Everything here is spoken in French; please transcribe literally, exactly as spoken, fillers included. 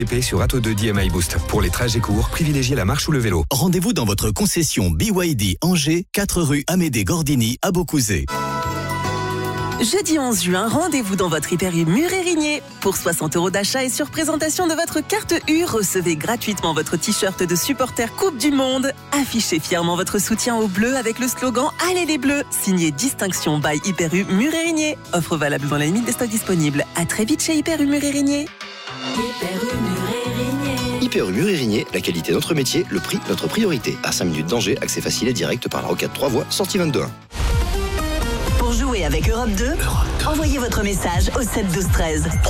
P P sur Atto deux D M I Boost. Pour les trajets courts, privilégiez la marche ou le vélo. Rendez-vous dans votre concession B Y D Angers, quatre rue Amédée Gordini à Beaucouzé. Jeudi onze juin, rendez-vous dans votre Hyper U Mur-Érigné. Pour soixante euros d'achat et sur présentation de votre carte U, recevez gratuitement votre t-shirt de supporter Coupe du Monde. Affichez fièrement votre soutien aux Bleus avec le slogan « Allez les Bleus !» signé Distinction by Hyper U Mur-Érigné. Offre valable dans la limite des stocks disponibles. À très vite chez Hyper U Mur-Érigné. Hyper U Mur-Érigné. Hyper U Mur-Érigné, la qualité notre métier, le prix notre priorité. À cinq minutes d'Angers, accès facile et direct par la rocade trois voies, sortie vingt-deux un. Pour jouer avec Europe deux, Europe deux. Envoyez votre message au sept douze treize.